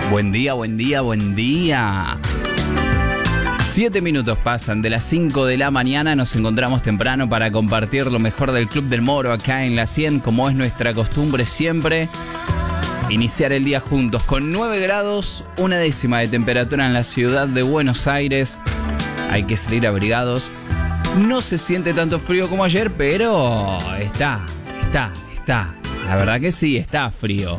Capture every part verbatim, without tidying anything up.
Buen día, buen día, buen día. Siete minutos pasan de las cinco de la mañana. Nos encontramos temprano para compartir lo mejor del Club del Moro acá en la cien, como es nuestra costumbre siempre. Iniciar el día juntos con nueve grados, una décima de temperatura en la ciudad de Buenos Aires. Hay que salir abrigados. No se siente tanto frío como ayer, pero está, está, está. La verdad que sí, está frío.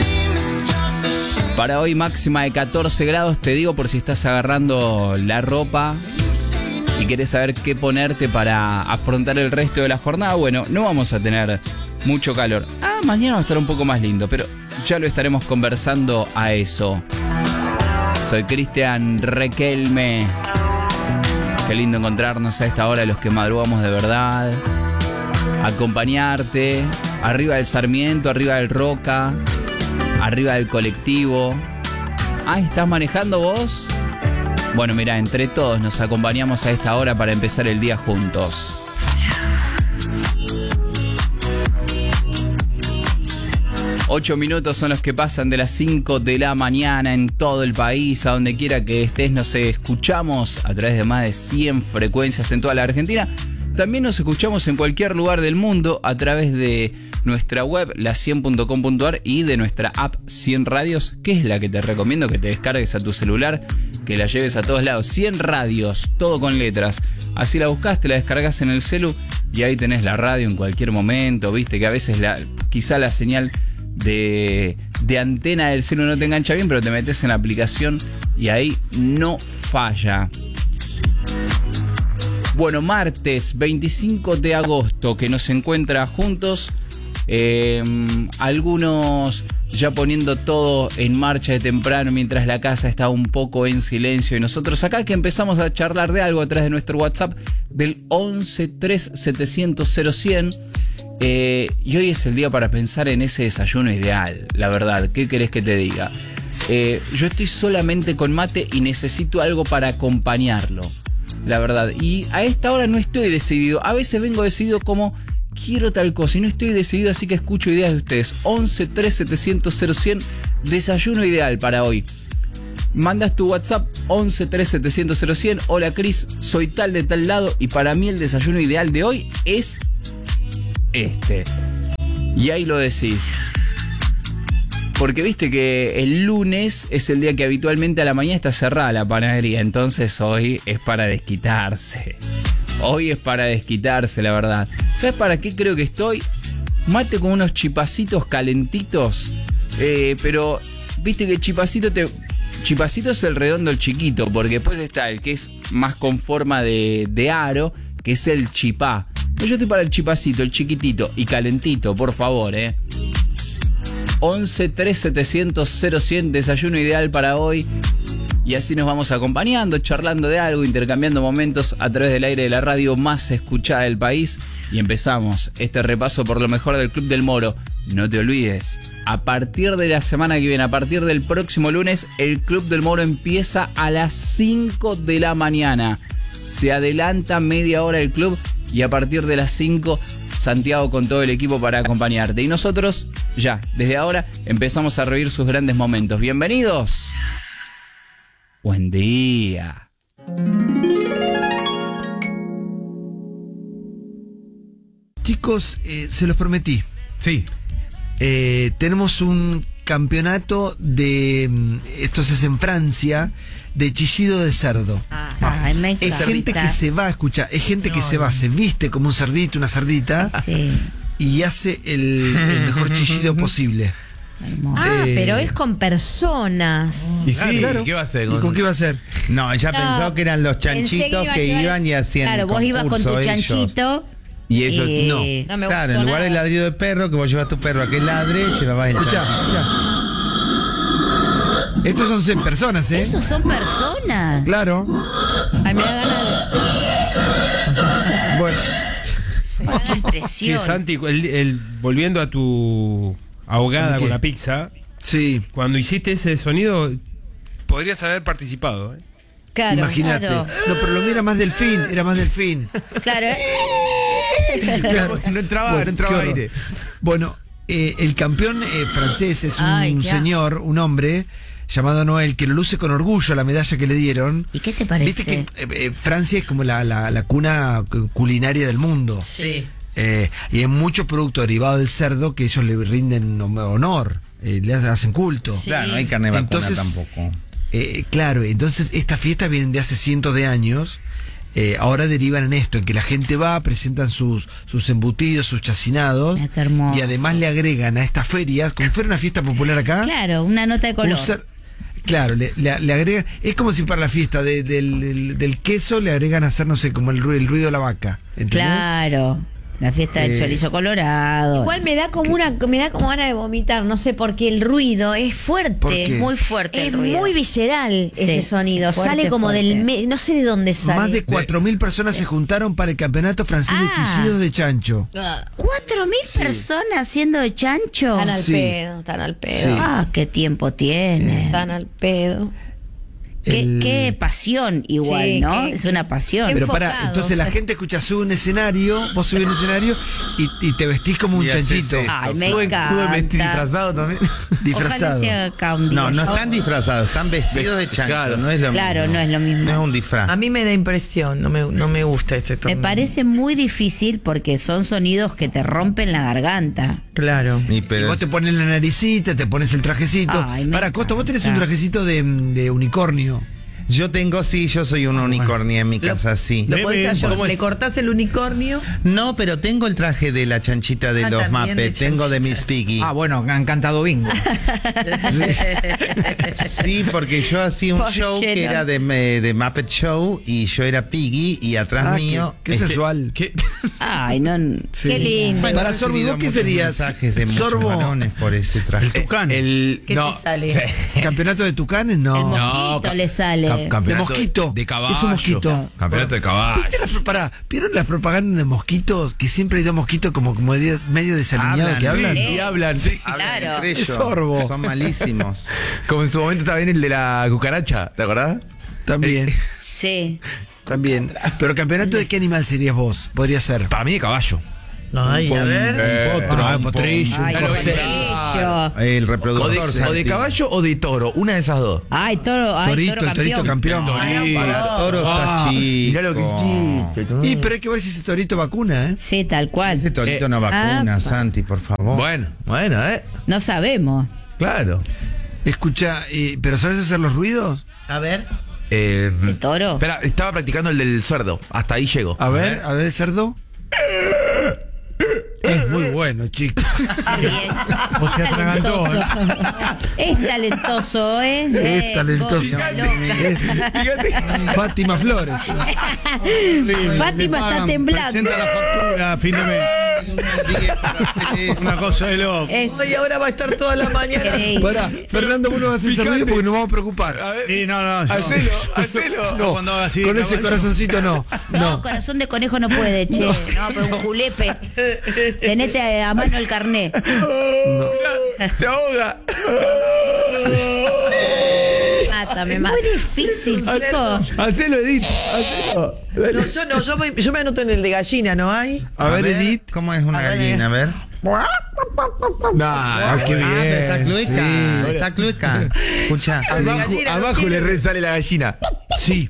Para hoy máxima de catorce grados, te digo por si estás agarrando la ropa y querés saber qué ponerte para afrontar el resto de la jornada. Bueno, no vamos a tener mucho calor. Ah, mañana va a estar un poco más lindo, pero ya lo estaremos conversando a eso. Soy Cristian Requelme. Qué lindo encontrarnos a esta hora los que madrugamos de verdad. Acompañarte. Arriba del Sarmiento, arriba del Roca. Arriba del colectivo. Ah, ¿estás manejando vos? Bueno, mira, entre todos nos acompañamos a esta hora para empezar el día juntos. Ocho minutos son los que pasan de las cinco de la mañana en todo el país. A donde quiera que estés, nos escuchamos a través de más de cien frecuencias en toda la Argentina. También nos escuchamos en cualquier lugar del mundo a través de nuestra web, la cien punto com punto a r, y de nuestra app cien Radios, que es la que te recomiendo que te descargues a tu celular, que la lleves a todos lados. cien Radios, todo con letras. Así la buscas, te la descargas en el celu y ahí tenés la radio en cualquier momento. Viste que a veces la, quizá la señal de, de antena del celu no te engancha bien, pero te metes en la aplicación y ahí no falla. Bueno, martes veinticinco de agosto, que nos encuentra juntos. Eh, algunos ya poniendo todo en marcha de temprano mientras la casa está un poco en silencio. Y nosotros acá que empezamos a charlar de algo a través de nuestro WhatsApp del once tres setecientos cero cien. Eh, y hoy es el día para pensar en ese desayuno ideal, la verdad. ¿Qué querés que te diga? Eh, yo estoy solamente con mate y necesito algo para acompañarlo, la verdad. Y a esta hora no estoy decidido. A veces vengo decidido como quiero tal cosa y no estoy decidido, así que escucho ideas de ustedes. once tres setecientos cero cien, desayuno ideal para hoy. Mandas tu WhatsApp once tres setecientos cero cien. Hola Cris, soy tal de tal lado y para mí el desayuno ideal de hoy es este. Y ahí lo decís. Porque viste que el lunes es el día que habitualmente a la mañana está cerrada la panadería. Entonces hoy es para desquitarse. Hoy es para desquitarse, la verdad. ¿Sabes para qué creo que estoy? Mate con unos chipacitos calentitos. Eh, pero viste que chipacito te... Chipacito es el redondo, el chiquito. Porque después está el que es más con forma de, de aro, que es el chipá. Yo estoy para el chipacito, el chiquitito y calentito, por favor, eh. once tres setecientos cero cien, desayuno ideal para hoy. Y así nos vamos acompañando, charlando de algo, intercambiando momentos a través del aire de la radio más escuchada del país. Y empezamos este repaso por lo mejor del Club del Moro. No te olvides, a partir de la semana que viene, a partir del próximo lunes, el Club del Moro empieza a las cinco de la mañana. Se adelanta media hora el club y a partir de las cinco, Santiago con todo el equipo para acompañarte. Y nosotros, ya, desde ahora, empezamos a revivir sus grandes momentos. ¡Bienvenidos! Buen día. Chicos, eh, se los prometí. Sí. Eh, tenemos un campeonato de... Esto se hace en Francia, de chillido de cerdo. Ah, ah, me es gente que se va a escuchar, es gente no, que se va, se viste como un cerdito, una cerdita, sí, y hace el, el mejor chillido posible. Ah, eh, pero es con personas. Y sí, ah, claro. ¿Qué va a hacer? ¿Con, ¿Y con qué va a hacer? No, ella no, pensó que eran los chanchitos que llevar... iban y hacían. Claro, vos ibas con tu chanchito. Y eso y... no. no me claro, en lugar del ladrido de perro, que vos llevas tu perro a que ladre, llevabas el chanchito. Estos son seis personas, ¿eh? Esos son personas. Claro. Ay, me da ganas de... Bueno. Qué impresión. Sí, Santi, el, el, volviendo a tu ahogada con la pizza. Sí. Cuando hiciste ese sonido, podrías haber participado, ¿eh? Claro, imagínate. Claro. No, pero lo mío era más delfín, era más delfín. Claro. Claro. No entraba, bueno, no entraba aire. Bueno, eh, el campeón eh, francés es un Ay, señor, un hombre llamado Noel, que lo luce con orgullo la medalla que le dieron. ¿Y qué te parece? Viste que eh, eh, Francia es como la, la, la cuna culinaria del mundo. Sí. Eh, y hay muchos productos derivados del cerdo que ellos le rinden honor, eh, le hacen culto. Sí. Claro, no hay carne vacuna Entonces, tampoco. Eh, claro, entonces estas fiestas vienen de hace cientos de años. Eh, ahora derivan en esto, en que la gente va, presentan sus, sus embutidos, sus chacinados, Mira, qué hermoso. y además le agregan a estas ferias, como si fuera una fiesta popular acá, Claro, una nota de color. un cer- claro, le, le, le agregan, es como si para la fiesta de- del, del, del queso le agregan a hacer, no sé, como el, ru- el ruido de la vaca, ¿entendés? Claro. La fiesta del Eh, chorizo colorado. Igual me da como una, me da como ganas de vomitar, no sé, porque el ruido es fuerte. ¿Por qué? Muy fuerte Es el ruido. muy visceral Sí, ese sonido. es fuerte, sale como fuerte. del me- no sé de dónde sale. Más de cuatro mil personas se juntaron para el campeonato francés Ah. de chillidos de chancho. ¿Cuatro mil personas haciendo de chancho? Están al Sí. pedo, están al pedo. Sí. Ah, qué tiempo tiene. Están al pedo. Qué, El- qué pasión igual, Sí, ¿no? qué- Es una pasión. Pero Enfocados. para, entonces la gente escucha, sube un escenario, vos subís un escenario y, y te vestís como un Y haces chanchito. esto. Ay, me Sube, encanta. sube vesti- disfrazado también. Disfrazado. Ojalá sea acá un día. No, no Yo- están disfrazados, están vestidos de chancho. Claro. No es lo Claro, mismo. no es lo mismo. No es un disfraz. A mí me da impresión, no me, no me gusta este Me torneo. parece muy difícil porque son sonidos que te rompen la garganta. Claro. Y Y pero vos te pones la naricita, te pones el trajecito. Ay, me Para, Costa, vos tenés un encanta. trajecito de, de unicornio. yo tengo, sí, yo soy un unicornio en mi casa, sí. ¿Lo podés ayor- ¿cómo ¿Le es? cortás el unicornio? No, pero tengo el traje de la chanchita de Ah, los también de Muppets, tengo de chanchita. Miss Piggy. Ah, bueno, han cantado bingo. Sí, porque yo hacía un ¿Por show qué que no? era de, eh, de Muppet Show y yo era Piggy y atrás Ah, mío... qué, qué este, sensual. ¿Qué? Ay, no. Sí. Qué lindo. Bueno, Para he Sorbo, recibido ¿vos qué muchos serías? mensajes de muchos Sorbo. varones por ese traje. Tucán. El, ¿Qué no, te sale? ¿Campeonato de tucanes? El No. mosquito ca- le sale. ca- campeonato De mosquito. De caballo. Es un mosquito. Campeonato de caballo. ¿Viste las, pará, ¿vieron las propagandas de mosquitos? Que siempre hay dos mosquitos como, como medio, medio desalineados Hablan, que sí. hablan. Sí. Y hablan, sí. Hablan Claro. entre ellos. Es sorbo. Son malísimos. Como en su momento estaba bien el de la cucaracha, ¿te acordás? También, Sí. también. Pero campeonato de qué animal serías vos? Podría ser. Para mí de caballo. Ay, a ver. Un potro, Ah, un potrillo. pom- Ay, Claro, potrillo. El O reproductor. de, o de Santi. caballo o de toro, una de esas dos. Ay, toro, ay, Torito, toro el torito campeón. campeón. Para toro Ah, está chico. Mirá lo que hiciste. Y pero hay que ver si ese torito vacuna, ¿eh? Sí, tal cual. Ese torito Eh, no vacuna, ah, Santi, por favor. Bueno, bueno, ¿eh? No sabemos. Claro. Escucha, eh, ¿pero sabes hacer los ruidos? A ver. Eh, ¿El toro? Espera, estaba practicando el del cerdo. Hasta ahí llego. A ver, a ver, cerdo. Es muy bueno, chico. Está bien. O se atragantó, Talentoso. Es talentoso, ¿eh? Es Eh, talentoso. cosa loca. Es Fátima Flores. Fátima está temblando. Presenta la factura a fin de mes. Una cosa de loco. Es Y ahora va a estar toda la mañana. increíble. Pará, Fernando, vos no vas a hacer ruido porque nos vamos a preocupar. Sí, no, no. yo- Hacelo, hacelo. No, cuando haga así de con ese caballo. corazoncito no. No, No. corazón de conejo no puede, che. No, pero un julepe. Tenete a mano el carné. Se ahoga. Mata, me Es mata. muy difícil, chicos. Hacelo, Edith. Hacelo. No, yo no, yo me, yo me anoto en el de gallina, ¿no hay? A, ver, Edith. ¿Cómo es una A ver, gallina? A ver. Nah, qué bien. Ah, pero está clueca, Sí. está clueca. Escucha. Abajo, abajo le resale la gallina. Sí.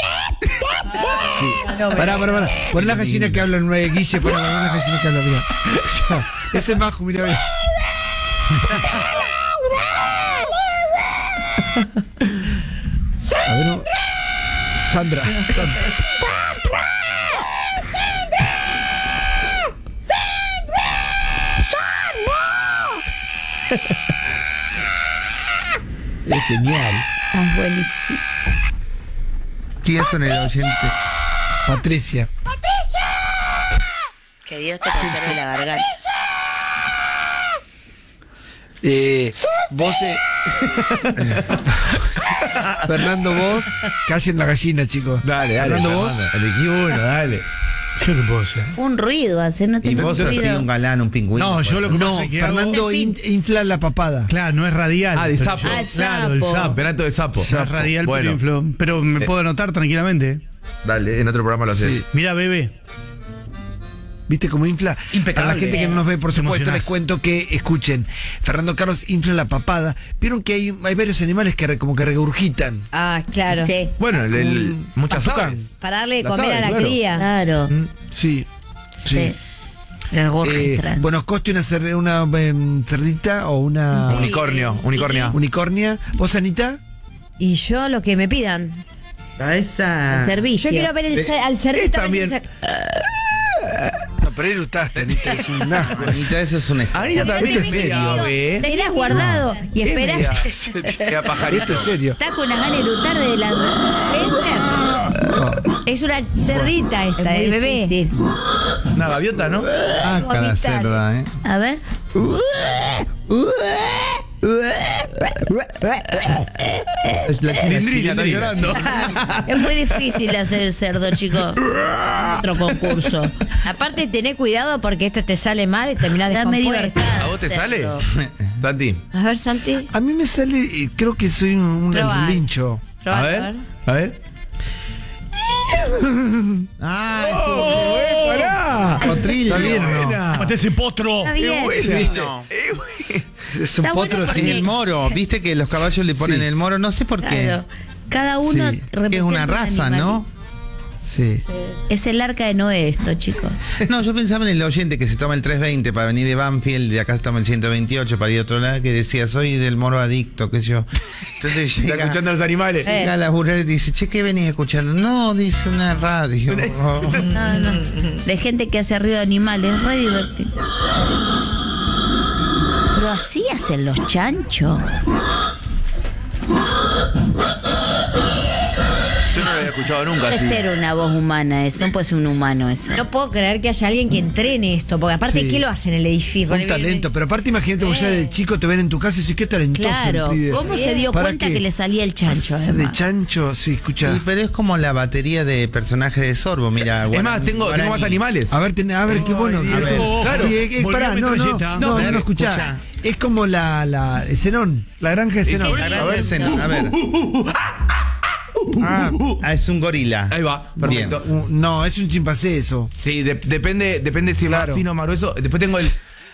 Pará, pará, pará. Pon la gallina que habla en nueve Guille, pará, pon la gallina que habla, mira. Ya. Ese es Majo, mira, mira. A ver, no. Sandra. Sandra. Es genial. Ah, buenísimo. Tieso en el oyente. Patricia. Que Dios te conserve la garganta. Eh, vos, eh, Fernando, vos, callen la gallina, chicos. Dale, dale. Fernando, vos. Elegí uno, dale. Yo qué puedo hacer. Un ruido hace, no Y tengo vos así ruido. un galán, un pingüino. No, yo lo que No, pasa es que hago- Fernando in- infla la papada. Claro, no es radial. Ah, de pero sapo. yo- Ah, el Claro, el sapo. sapo. Campeonato de sapo. No es radial, Bueno, pero infló. Pero me Eh. puedo anotar tranquilamente. dale, en otro programa lo haces. Sí. Mira, bebé. ¿Viste cómo infla? Impecable. Para la gente que no nos ve, por Te supuesto, emocionás. les cuento que, escuchen, Fernando Carlos infla la papada. Vieron que hay, hay varios animales que re- como que regurgitan. Ah, claro. Sí, Bueno, el, el- Un muchas azúcar. aves. Para darle de Las comer a aves, la claro. cría. claro. Mm, Sí, sí. Sí. Eh, Regurgitran. bueno, coste una, cer- una em, cerdita o una Unicornio, unicornia. unicornia. ¿Vos, Anita? Y yo lo que me pidan. A esa. El servicio. Yo quiero ver el cer- al cerdito. a ver si también. se- No, pero eructaste, Anita, es un asco. Anita, eso es un est- Anita también es serio, ¿ve? Te quedas guardado y esperás. Era pajarito. Esto es serio. Estás con unas ganas de lutar de la. Es una cerdita esta, de bebé. Sí. Una gaviota, ¿no? Ah, cada vomitar. cerda, ¿eh? A ver. Es la Chilindrina está llorando. Es muy difícil hacer el cerdo, chicos. Otro concurso. Aparte, tené cuidado porque esto te sale mal y terminás Dame descompuesta. libertad. ¿A vos te cerdo. sale? Santi. A ver, Santi. A mí me sale, eh, creo que soy un, un Probá. lincho. Probá, A a ver. ver. A ver. Ah, ¡Pará! potrillo. Está bien, ¿no? Mate ese potro. Está bien. ¿Viste? Es un Está bueno potro porque- En sí. el moro, viste que los caballos le ponen Sí. el moro, no sé por qué. Claro. Cada uno Sí. representa Que es una un raza, animal. ¿no? Sí. Es el arca de Noé esto, chicos. No, yo pensaba en el oyente que se toma el trescientos veinte para venir de Banfield, de acá se toma el ciento veintiocho para ir a otro lado, que decía, soy del moro adicto, qué sé yo. Entonces Está llega, escuchando a los animales. Eh. llega a laburar y dice, che, ¿qué venís escuchando? No, dice una radio. No, no. De gente que hace ruido de animales. Es re divertido. Pero así hacen los chanchos. Yo no lo había escuchado nunca Puede así. ser una voz humana eso. No puede ser un humano eso. No puedo creer que haya alguien que entrene esto, porque aparte, Sí. ¿qué lo hacen en el edificio? Un talento, pero aparte imagínate vos ya de chico te ven en tu casa y decís, qué talentoso el Claro. pibe. ¿Cómo se dio ¿Para cuenta qué? que le salía el chancho? De además? chancho, sí, escucha. Sí, pero es como la batería de personajes de Sorbo, mira. Es más, guaraní- tengo, tengo más guaraní. animales. A ver, ten- a ver, qué bueno. Dios. Eso. Claro. Sí, es- es- Volvió pará, no, no, metralleta. no, A no, ver, escuchá. escuchá. Es como la, la el Zenón, la granja de Zenón. La gran escena, a ver. Ah, Ah, es un gorila. Ahí va, perfecto. Bien. uh, no, es un chimpancé eso. Sí, de- depende, depende si es Claro. más fino o más grueso. Después tengo el.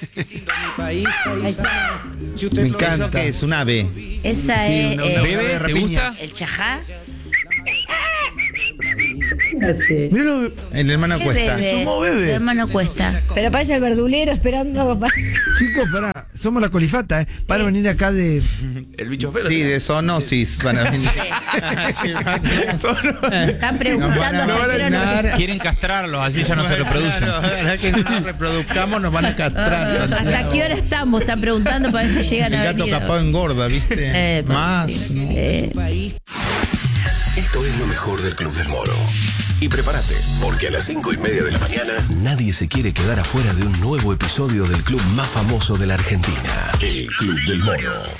Me ¿Eso encanta. qué es? Un ave. Esa Sí, es una- eh, una Bebe, de ¿te rapiña. gusta? el chajá. Míralo. El hermano ¿Qué Cuesta. bebe? Sumó bebe. El hermano Cuesta. Pero parece el verdulero esperando. para- Chicos, pará, somos la colifata, ¿eh? Para venir acá de. El bicho feo. Sí, de zoonosis van a venir. Están preguntando Nos van a hasta qué hora nos- vacunar. Quieren castrarlos, así ya no se reproducen. Claro, ahora que no nos reproduzcamos nos van a castrar. ¿Hasta qué hora estamos? Están preguntando para ver si llegan El a gato venir. capado engorda, ¿viste? Eh, Más. sí. ¿no? Eh, Esto es lo mejor del Club del Moro. Y prepárate, porque a las cinco y media de la mañana nadie se quiere quedar afuera de un nuevo episodio del club más famoso de la Argentina, el Club del Moro.